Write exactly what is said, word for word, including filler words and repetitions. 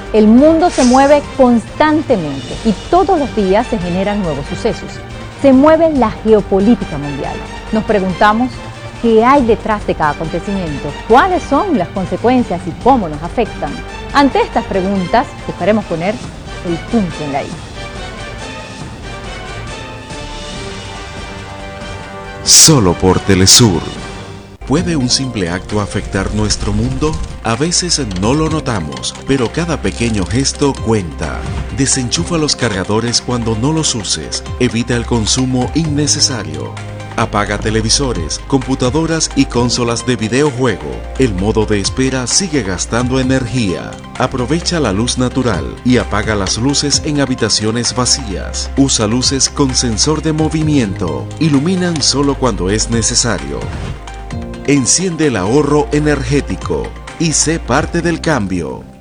El mundo se mueve constantemente y todos los días se generan nuevos sucesos. Se mueve la geopolítica mundial. Nos preguntamos qué hay detrás de cada acontecimiento, cuáles son las consecuencias y cómo nos afectan. Ante estas preguntas, buscaremos poner el punto en la i. Solo por Telesur. ¿Puede un simple acto afectar nuestro mundo? A veces no lo notamos, pero cada pequeño gesto cuenta. Desenchufa los cargadores cuando no los uses. Evita el consumo innecesario. Apaga televisores, computadoras y consolas de videojuego. El modo de espera sigue gastando energía. Aprovecha la luz natural y apaga las luces en habitaciones vacías. Usa luces con sensor de movimiento. Iluminan solo cuando es necesario. Enciende el ahorro energético y sé parte del cambio.